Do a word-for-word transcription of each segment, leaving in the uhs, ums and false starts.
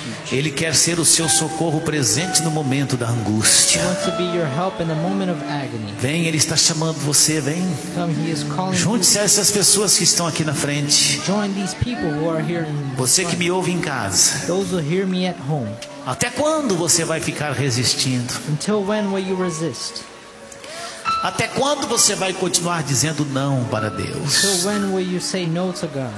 refuge. Ele quer ser o seu socorro presente no momento da angústia. He wants to be your help in the moment of agony. Vem, Ele está chamando você, vem. Come, He is calling you. Junte-se a essas pessoas que estão aqui na frente. Join these people who are here in Você que me ouve em casa. those who hear me at home. Até quando você vai ficar resistindo? Until when will you resist? Até quando você vai continuar dizendo não para Deus? Until when will you say no to God?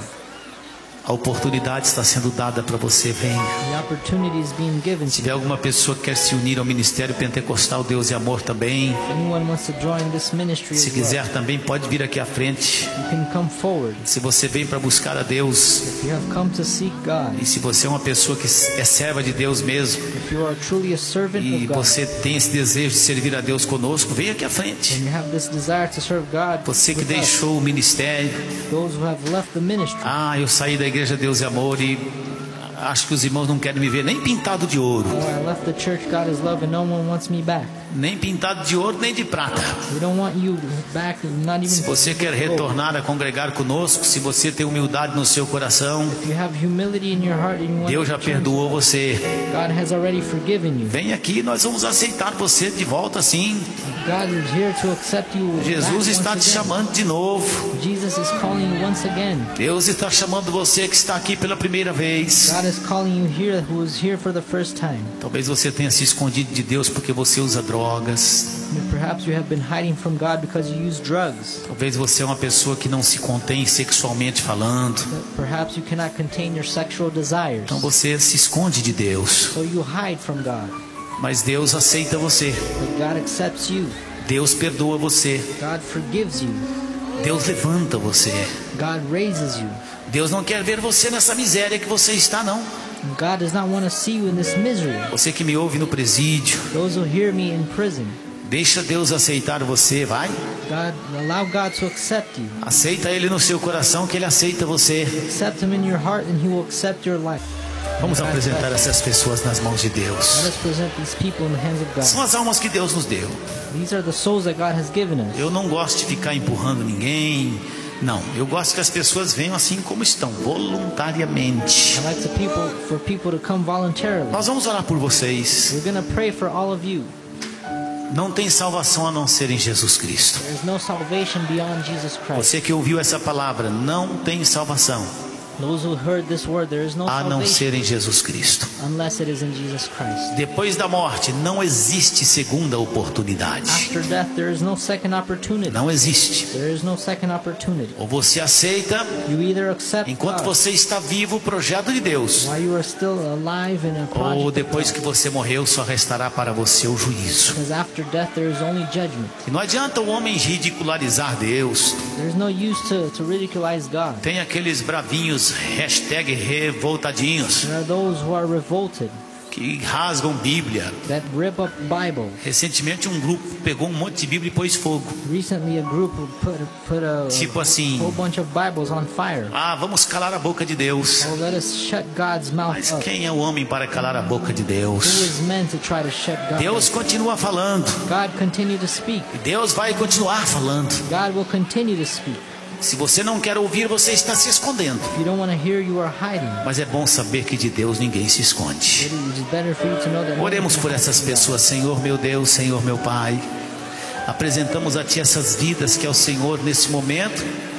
A oportunidade está sendo dada para você, vem. The opportunity is being given Se to tiver you. alguma pessoa que quer se unir ao Ministério Pentecostal Deus e Amor também, If anyone wants to join this ministry se as well, quiser também pode vir aqui à frente. you can come forward. Se você vem para buscar a Deus, If you have come to seek God, e se você é uma pessoa que é serva de Deus mesmo, if you are truly a servant e of God, você tem esse desejo de servir a Deus conosco, vem aqui à frente. and you have this desire to serve God, Você que with us, deixou o ministério, those who have left the ministry, ah, eu saí da Igreja Deus e Amor e acho que os irmãos não querem me ver nem pintado de ouro, oh, I left the church God is love and no one wants me back. nem pintado de ouro nem de prata. We don't want you back, not even Se você quer retornar a congregar conosco, se você tem humildade no seu coração, If you have humility in your heart and you want Deus to já change, perdoou você. God has already forgiven you. Vem aqui, nós vamos aceitar você de volta sim. God is here to accept you back Jesus once está te again. chamando de novo. Jesus is calling you once again. Deus está chamando você que está aqui pela primeira vez. God is calling you here who is here for the first time. Talvez você tenha se escondido de Deus porque você usa drogas. Perhaps you have been hiding from God because you use drugs. Talvez você é uma pessoa que não se contém sexualmente falando. Perhaps you cannot contain your sexual desires. Então você se esconde de Deus. So you hide from God. Mas Deus aceita você. But God accepts you. Deus perdoa você. God forgives you. Deus levanta você. God raises you. Deus não quer ver você nessa miséria que você está, não. God does not want to see you in this misery. Você que me ouve no presídio, Those who hear me in prison, deixa Deus aceitar você, vai. God, allow God to accept you. Aceita Ele no seu coração que Ele aceita você. Accept Him in your heart and He will accept your life. Vamos apresentar essas pessoas nas mãos de Let Deus. us present these people in the hands of São God. as almas que Deus nos deu. These are the souls that God has given us. Eu não gosto de ficar empurrando ninguém. Não, eu gosto que as pessoas venham assim como estão, voluntariamente. I like to people for people to come voluntarily. Nós vamos orar por vocês. We're going to pray for all of you. Não tem salvação a não ser em Jesus Cristo. There is no salvation beyond Jesus Christ. Você que ouviu essa palavra, não tem salvação Those who heard this word, there is no a não salvation ser em Jesus Cristo. unless it is in Jesus Christ. Depois da morte não existe segunda oportunidade. After death, there is no second opportunity. Não existe. There is no second opportunity. Ou você aceita, You either accept enquanto God você está vivo, o projeto de Deus, while you are still alive in a project ou of depois God. que você morreu, só restará para você o juízo. Because after death, there is only judgment. E não adianta o homem ridicularizar Deus. There is no use to, to ridiculize God. Tem aqueles bravinhos, hashtag revoltadinhos, There are those who are revolted, que rasgam Bíblia. that rip up Bible. Recentemente um grupo pegou um monte de Bíblia e pôs fogo. Recently, a group put put a, Tipo assim, whole bunch of Bibles on fire. ah, vamos calar a boca de Deus. Oh, let us shut God's mouth Mas up. quem é o homem para calar a boca de Who Deus? is meant to try to shut God Deus up? continua falando. God continue to speak. E Deus vai continuar falando. God will continue to speak. Se você não quer ouvir, você está se escondendo. If you don't want to hear, you are hiding. Mas é bom saber que de Deus ninguém se esconde. It is better for you to know that. no Oremos one por can essas hide from pessoas, Senhor meu Deus, Senhor meu Pai. Apresentamos a Ti essas vidas que ao Senhor nesse momento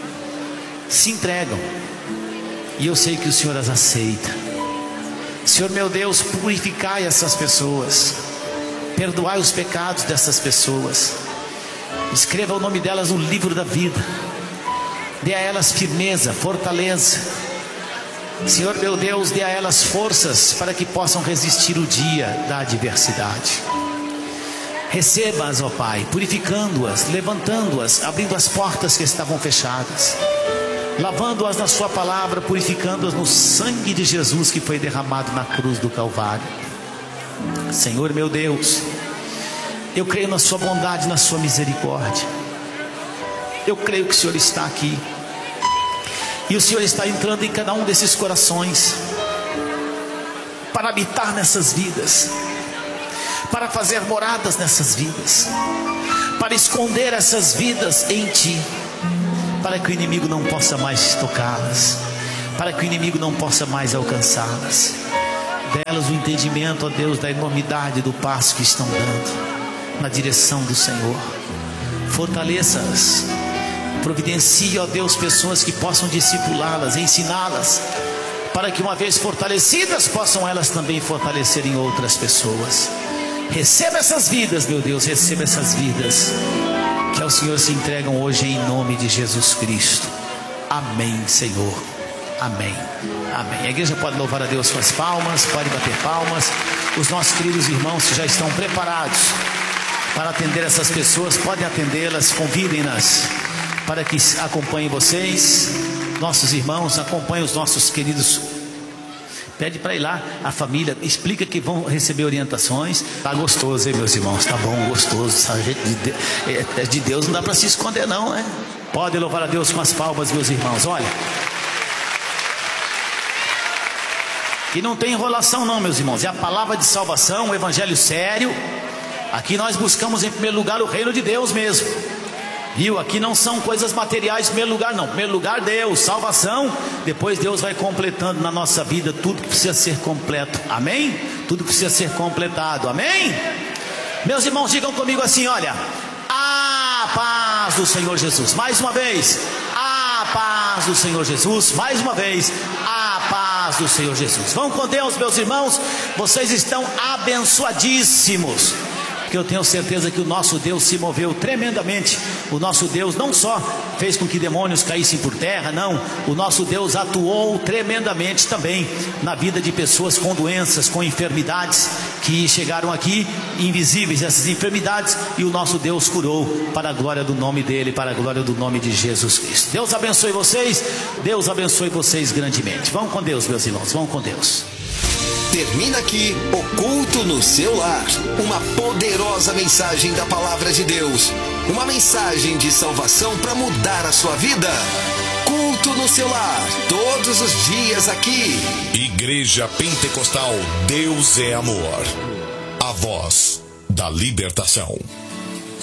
se entregam. E eu sei que o Senhor as aceita. Senhor meu Deus, purificai essas pessoas. Perdoai os pecados dessas pessoas. Escreva o nome delas no livro da vida. Dê a elas firmeza, fortaleza. Senhor meu Deus, dê a elas forças para que possam resistir o dia da adversidade. Receba-as, ó Pai, purificando-as, levantando-as, abrindo as portas que estavam fechadas, lavando-as na sua palavra, purificando-as no sangue de Jesus que foi derramado na cruz do Calvário. Senhor meu Deus, eu creio na sua bondade, na sua misericórdia. Eu creio que o Senhor está aqui. E o Senhor está entrando em cada um desses corações para habitar nessas vidas, para fazer moradas nessas vidas, para esconder essas vidas em Ti, para que o inimigo não possa mais tocá-las, para que o inimigo não possa mais alcançá-las. delas o entendimento, ó Deus, da enormidade do passo que estão dando na direção do Senhor. Fortaleça-as, providencie, ó Deus, pessoas que possam discipulá-las, ensiná-las, para que uma vez fortalecidas, possam elas também fortalecerem outras pessoas. Receba essas vidas, meu Deus, receba essas vidas que ao Senhor se entregam hoje em nome de Jesus Cristo. Amém, Senhor. Amém. Amém. A igreja pode louvar a Deus com as palmas, pode bater palmas. Os nossos queridos irmãos que já estão preparados para atender essas pessoas, podem atendê-las, convidem-nas para que acompanhem vocês. Nossos irmãos, acompanhem os nossos queridos. Pede para ir lá, a família, explica que vão receber orientações. Tá gostoso, hein, meus irmãos? Tá bom, gostoso. Essa gente de, de Deus não dá para se esconder, não, né? Pode louvar a Deus com as palmas, meus irmãos. Olha, que não tem enrolação, não, meus irmãos. É a palavra de salvação, o evangelho sério. Aqui nós buscamos em primeiro lugar o reino de Deus mesmo. Viu? Aqui não são coisas materiais em primeiro lugar, não. Em primeiro lugar, Deus, salvação. Depois Deus vai completando na nossa vida tudo que precisa ser completo. Amém? Tudo que precisa ser completado. Amém? Meus irmãos, digam comigo assim, olha: a paz do Senhor Jesus. Mais uma vez, a paz do Senhor Jesus. Mais uma vez, a paz do Senhor Jesus. Vão com Deus, meus irmãos. Vocês estão abençoadíssimos, porque eu tenho certeza que o nosso Deus se moveu tremendamente. O nosso Deus não só fez com que demônios caíssem por terra, não. O nosso Deus atuou tremendamente também na vida de pessoas com doenças, com enfermidades, que chegaram aqui invisíveis, essas enfermidades, e o nosso Deus curou para a glória do nome dele, para a glória do nome de Jesus Cristo. Deus abençoe vocês, Deus abençoe vocês grandemente. Vão com Deus, meus irmãos, vão com Deus. Termina aqui o Culto no Seu Lar, uma poderosa mensagem da Palavra de Deus, uma mensagem de salvação para mudar a sua vida. Culto no Seu Lar, todos os dias aqui. Igreja Pentecostal Deus é Amor, a voz da libertação.